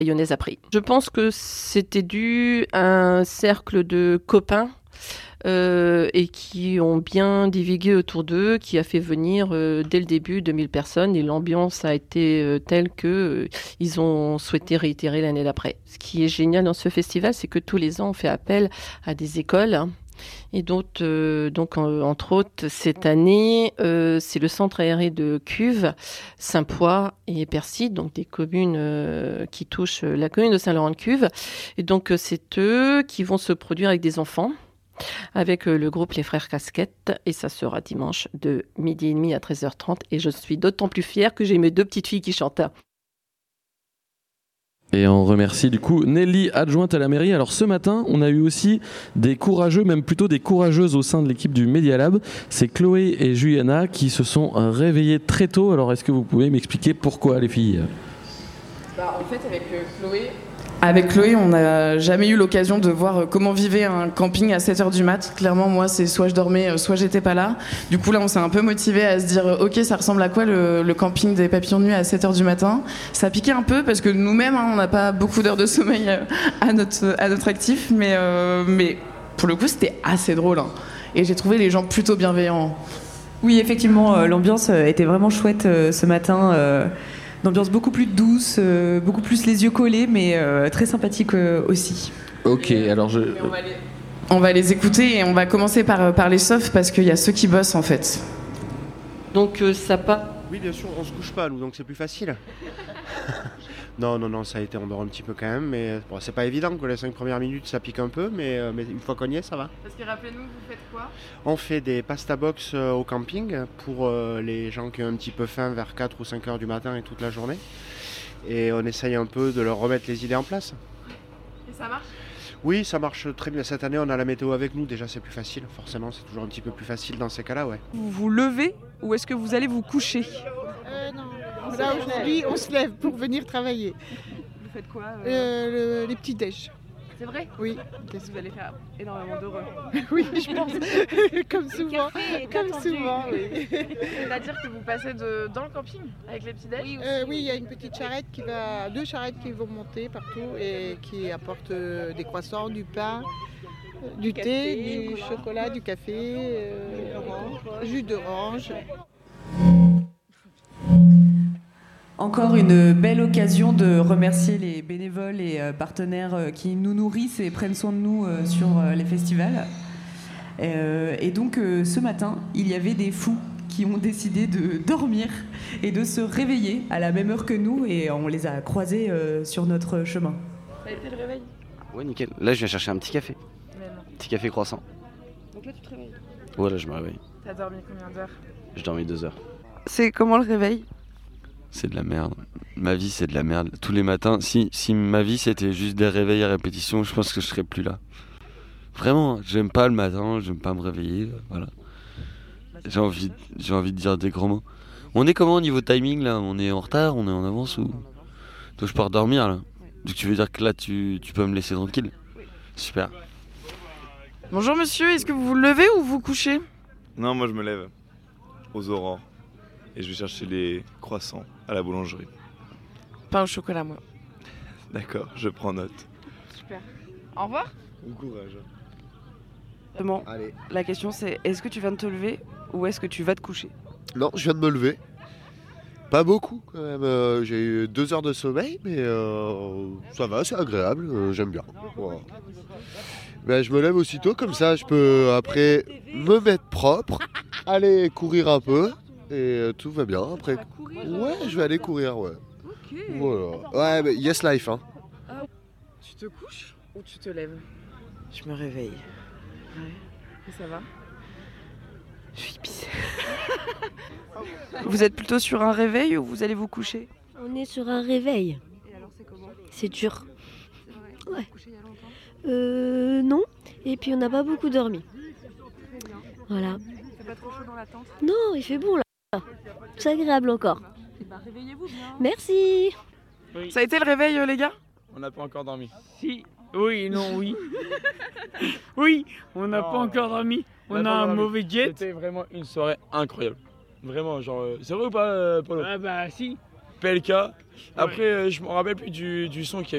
Lyonnaise a pris. Je pense que c'était dû à un cercle de copains et qui ont bien divigué autour d'eux, qui a fait venir dès le début 2000 personnes et l'ambiance a été telle que ils ont souhaité réitérer l'année d'après. Ce qui est génial dans ce festival, c'est que tous les ans on fait appel à des écoles. Et donc, entre autres, cette année, c'est le centre aéré de Cuves, Saint-Poix et Percy, donc des communes qui touchent la commune de Saint-Laurent-de-Cuves. Et donc, c'est eux qui vont se produire avec des enfants, avec le groupe Les Frères Casquettes. Et ça sera dimanche de 12h30 à 13h30. Et je suis d'autant plus fière que j'ai mes 2 petites filles qui chantent. Et on remercie du coup Nelly, adjointe à la mairie. Alors ce matin, on a eu aussi des courageux, même plutôt des courageuses au sein de l'équipe du Media Lab. C'est Chloé et Juliana qui se sont réveillées très tôt. Alors est-ce que vous pouvez m'expliquer pourquoi, les filles ? En fait, avec Chloé, on n'a jamais eu l'occasion de voir comment vivait un camping à 7h du mat. Clairement, moi, c'est soit je dormais, soit j'étais pas là. Du coup, là, on s'est un peu motivés à se dire ok, ça ressemble à quoi le camping des papillons de nuit à 7h du matin. Ça piquait un peu parce que nous-mêmes, on n'a pas beaucoup d'heures de sommeil à notre actif. Mais pour le coup, c'était assez drôle. Et j'ai trouvé les gens plutôt bienveillants. Oui, effectivement, l'ambiance était vraiment chouette ce matin. Une ambiance beaucoup plus douce, beaucoup plus les yeux collés, mais très sympathique aussi. Ok, alors on va les écouter et on va commencer par les softs parce qu'il y a ceux qui bossent en fait. Donc ça part. Oui, bien sûr, on se couche pas nous, donc c'est plus facile. Non, ça a été, on dort un petit peu quand même, mais bon, c'est pas évident que les 5 premières minutes ça pique un peu, mais une fois qu'on y est, ça va. Parce que rappelez-nous, vous faites quoi ? On fait des pasta box au camping pour les gens qui ont un petit peu faim vers 4 ou 5 heures du matin et toute la journée. Et on essaye un peu de leur remettre les idées en place. Et ça marche ? Oui, ça marche très bien. Cette année, on a la météo avec nous, déjà c'est plus facile. Forcément, c'est toujours un petit peu plus facile dans ces cas-là, ouais. Vous vous levez ou est-ce que vous allez vous coucher ? Non. Là, aujourd'hui, on se lève pour venir travailler. Vous faites quoi Les petits déj. C'est vrai ? Oui. Vous allez faire énormément d'heureux. Oui, je pense. Comme souvent. Oui. C'est-à-dire que vous passez dans le camping avec les petits déj ? Oui, il y a une petite charrette deux charrettes qui vont monter partout et qui apportent des croissants, du pain, du thé, du chocolat, du café, jus d'orange. Encore une belle occasion de remercier les bénévoles et partenaires qui nous nourrissent et prennent soin de nous sur les festivals. Et donc ce matin, il y avait des fous qui ont décidé de dormir et de se réveiller à la même heure que nous et on les a croisés sur notre chemin. Ça a été le réveil ? Ouais, nickel. Là, je viens chercher un petit café. Mais non. Petit café croissant. Donc là, tu te réveilles ? Ouais, là, je me réveille. T'as dormi combien d'heures ? Je dormais 2 heures. C'est comment le réveil ? C'est de la merde. Ma vie, c'est de la merde. Tous les matins, si ma vie c'était juste des réveils à répétition, je pense que je serais plus là. Vraiment, j'aime pas le matin, j'aime pas me réveiller, voilà. J'ai envie de dire des grands mots. On est comment au niveau timing là ? On est en retard, on est en avance ou... Donc je pars dormir là. Donc tu veux dire que là tu peux me laisser tranquille ? Super. Bonjour monsieur, est-ce que vous vous levez ou vous couchez ? Non, moi je me lève aux aurores et je vais chercher les croissants à la boulangerie. Pain au chocolat, moi. D'accord, je prends note. Super. Au revoir. Bon courage. Bon, Allez. la question c'est, est-ce que tu viens de te lever ou est-ce que tu vas te coucher ? Non, je viens de me lever. Pas beaucoup quand même. J'ai eu 2 heures de sommeil, mais ça va, c'est agréable, j'aime bien. Voilà. Ben, je me lève aussitôt, comme ça je peux après me mettre propre, aller courir un peu et tout va bien. Après, ouais, je vais aller courir, ouais. Ok. Voilà. Ouais, mais yes life, hein. Tu te couches ou tu te lèves ? Je me réveille. Ouais. Et ça va ? Je suis pissée. Vous êtes plutôt sur un réveil ou vous allez vous coucher ? On est sur un réveil. Et alors c'est comment ? C'est dur. C'est vrai. Ouais. Vous vous couchez il y a longtemps ? Non. Et puis on n'a pas beaucoup dormi. Très bien. Voilà. Il fait pas trop chaud dans la tente ? Non, il fait bon là. C'est agréable encore. Bah réveillez-vous bien. Merci. Ça a été le réveil les gars ? On n'a pas encore dormi. Si, oui, non, oui. Oui, on n'a pas encore dormi. On a un mauvais jet. C'était vraiment une soirée incroyable. Vraiment, genre, c'est vrai ou pas, Polo ? Ah bah si. PLK. Après, je me rappelle plus du son qui a